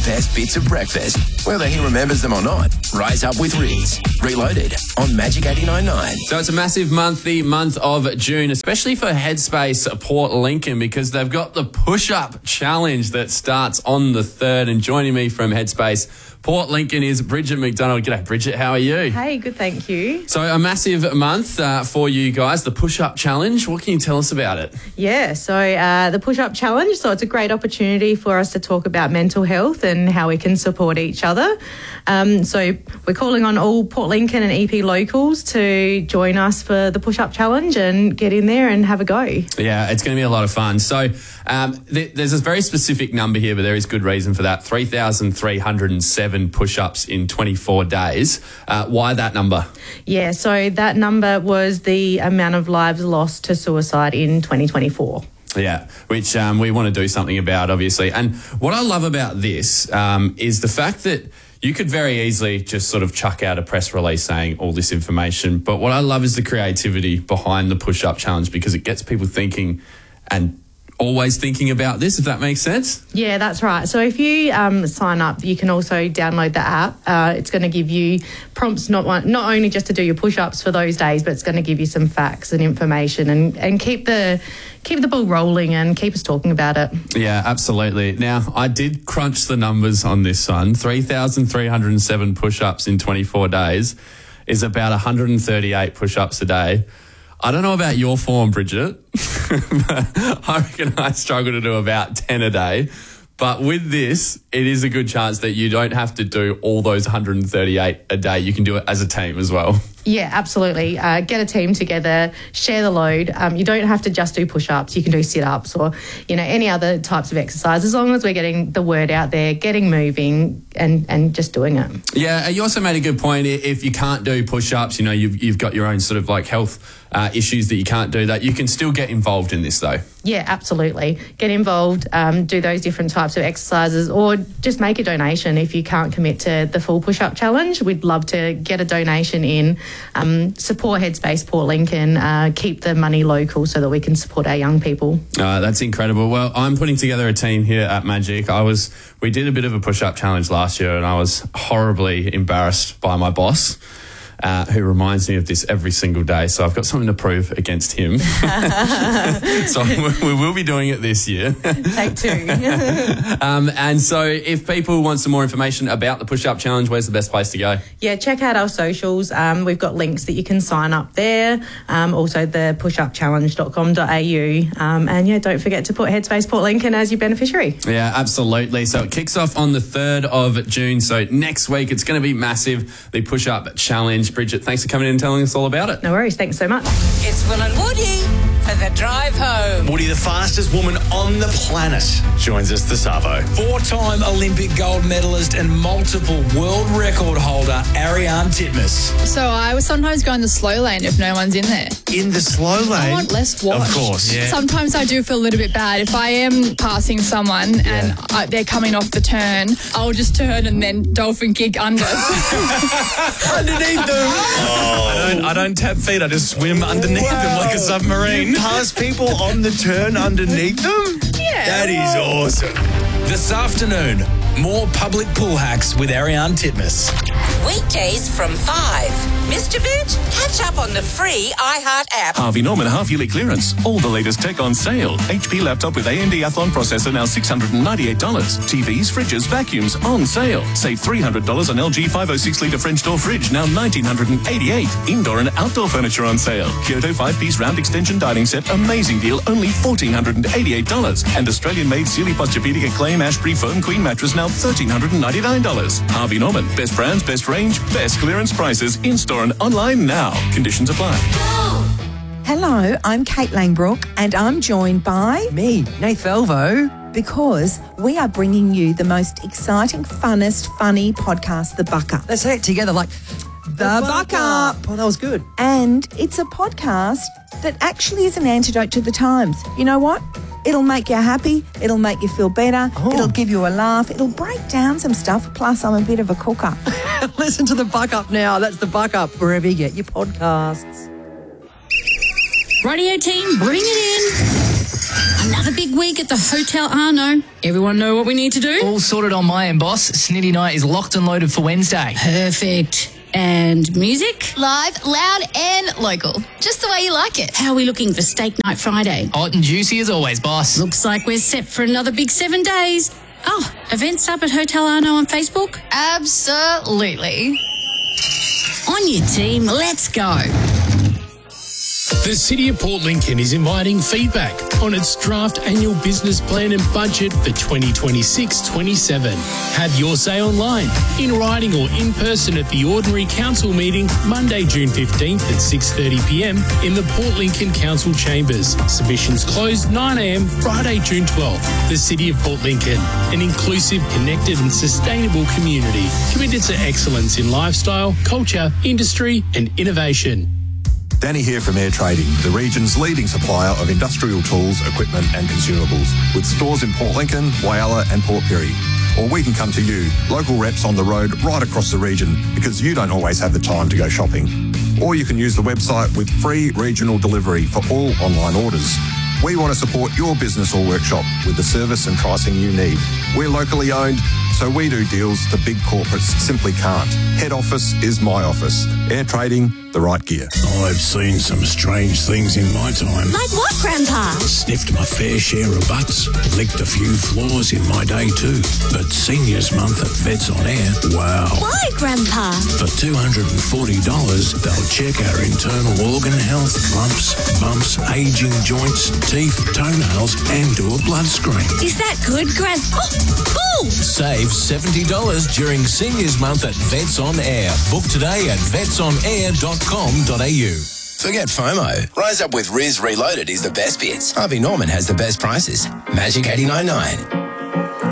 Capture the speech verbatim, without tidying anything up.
best bits of breakfast, whether he remembers them or not. Rise Up with Riz. Reloaded on Magic eighty-nine point nine. So it's a massive month, the month of June, especially for Headspace Port Lincoln, because they've got the push-up challenge that starts on the third. And joining me from Headspace Port Lincoln is Bridget McDonald. G'day, Bridget. How are you? Hey, good, thank you. So a massive month uh, for you guys, the push-up challenge. What can you tell us about it? Yeah, so uh, the push-up challenge, so it's a great opportunity for us to talk about mental health and how we can support each other. Um, so we're calling on all Port Lincoln and E P locals to join us for the push-up challenge and get in there and have a go. Yeah, it's going to be a lot of fun. So um, th- there's a very specific number here, but there is good reason for that. three thousand three hundred seven push-ups in twenty-four days. Uh, why that number? Yeah, so that number was the amount of lives lost to suicide in twenty twenty-four. Yeah, which um, we want to do something about, obviously. And what I love about this um, is the fact that you could very easily just sort of chuck out a press release saying all this information. But what I love is the creativity behind the push-up challenge, because it gets people thinking and always thinking about this, if that makes sense. Yeah, that's right. So if you um, sign up, you can also download the app. Uh, it's going to give you prompts not one, not only just to do your push-ups for those days, but it's going to give you some facts and information and, and keep the keep the ball rolling and keep us talking about it. Yeah, absolutely. Now, I did crunch the numbers on this one. three thousand three hundred seven push-ups in twenty-four days is about one hundred thirty-eight push-ups a day. I don't know about your form, Bridget, but I reckon I struggle to do about ten a day. But with this, it is a good chance that you don't have to do all those one hundred thirty-eight a day. You can do it as a team as well. Yeah, absolutely. Uh, get a team together, share the load. Um, you don't have to just do push-ups. You can do sit-ups or, you know, any other types of exercise, as long as we're getting the word out there, getting moving and, and just doing it. Yeah, you also made a good point. If you can't do push-ups, you know, you've, you've got your own sort of like health uh, issues that you can't do that. You can still get involved in this though. Yeah, absolutely. Get involved, um, do those different types of exercises, or just make a donation if you can't commit to the full push-up challenge. We'd love to get a donation in, um, support Headspace Port Lincoln, uh, keep the money local so that we can support our young people. Uh, that's incredible. Well, I'm putting together a team here at Magic. I was, we did a bit of a push-up challenge last year and I was horribly embarrassed by my boss. Uh, who reminds me of this every single day. So I've got something to prove against him. So we will be doing it this year. Take two. um, and so if people want some more information about the push-up challenge, where's the best place to go? Yeah, check out our socials. Um, we've got links that you can sign up there. Um, also the push up challenge dot com dot a u. Um, and yeah, don't forget to put Headspace Port Lincoln as your beneficiary. Yeah, absolutely. So it kicks off on the third of June. So next week it's going to be massive, the push-up challenge. Bridget, thanks for coming in and telling us all about it. No worries. Thanks so much. It's Will and Woody for the drive home. Woody, the fastest woman on the planet, joins us this Savo. Four-time Olympic gold medalist and multiple world record holder, Ariarne Titmus. So I would sometimes go in the slow lane if no one's in there. In the slow lane? I want less watch. Of course, yeah. Sometimes I do feel a little bit bad. If I am passing someone yeah. and I, they're coming off the turn, I'll just turn and then dolphin kick under. Underneath them. Oh. I don't, I don't tap feet. I just swim underneath wow. them like a submarine. You pass people on the turn underneath them? Yeah. That is awesome. This afternoon, more public pool hacks with Ariarne Titmus. Weekdays from five. Mister Bit, catch up on the free iHeart app. Harvey Norman half-yearly clearance. All the latest tech on sale. H P laptop with A M D Athlon processor now six hundred ninety-eight dollars. T Vs, fridges, vacuums on sale. Save three hundred dollars on L G five oh six litre French door fridge, now one thousand nine hundred eighty-eight dollars. Indoor and outdoor furniture on sale. Kyoto five-piece round extension dining set, amazing deal, only one thousand four hundred eighty-eight dollars. And Australian-made Sealy Posturepedic Acclaim Ashbury Foam Queen mattress, now one thousand three hundred ninety-nine dollars. Harvey Norman, best brands, best range, best clearance prices, in-store and online now. Conditions apply. Hello, I'm Kate Langbrook and I'm joined by... me, Nath Elvo. Because we are bringing you the most exciting, funnest, funny podcast, The Buck Up. Let's say it together like... The, the Buck, Buck Up. Up. Oh, that was good. And it's a podcast that actually is an antidote to the times. You know what? It'll make you happy. It'll make you feel better. Oh. It'll give you a laugh. It'll break down some stuff. Plus, I'm a bit of a cooker. Listen to The Buck Up now. That's The Buck Up, wherever you get your podcasts. Radio team, bring it in. Another big week at the Hotel Arno. Everyone know what we need to do? All sorted on my end, boss. Snitty Night is locked and loaded for Wednesday. Perfect. And music? Live, loud and local. Just the way you like it. How are we looking for Steak Night Friday? Hot and juicy as always, boss. Looks like we're set for another big seven days. Oh, events up at Hotel Arno on Facebook? Absolutely. On your team, let's go. The City of Port Lincoln is inviting feedback on its draft annual business plan and budget for twenty twenty-six twenty-seven. Have your say online, in writing or in person at the Ordinary Council meeting Monday, June fifteenth at six thirty p m in the Port Lincoln Council Chambers. Submissions closed nine a m Friday, June twelfth. The City of Port Lincoln, an inclusive, connected and sustainable community committed to excellence in lifestyle, culture, industry and innovation. Danny here from Air Trading, the region's leading supplier of industrial tools, equipment and consumables, with stores in Port Lincoln, Whyalla and Port Pirie. Or we can come to you, local reps on the road right across the region, because you don't always have the time to go shopping. Or you can use the website with free regional delivery for all online orders. We want to support your business or workshop with the service and pricing you need. We're locally owned, so we do deals the big corporates simply can't. Head office is my office. Air Trading, the right gear. I've seen some strange things in my time. Like what, Grandpa? Sniffed my fair share of butts, licked a few floors in my day too. But Seniors Month at Vets on Air, wow. Why, Grandpa? For two hundred forty dollars, they'll check our internal organ health, lumps, bumps, aging joints, teeth, toenails, and do a blood screen. Is that good, Grand? Oh, oh! Save seventy dollars during Seniors Month at Vets on Air. Book today at vets on air dot com dot a u. Forget FOMO. Rise Up with Riz Reloaded is the best bits. Harvey Norman has the best prices. Magic eighty-nine point nine.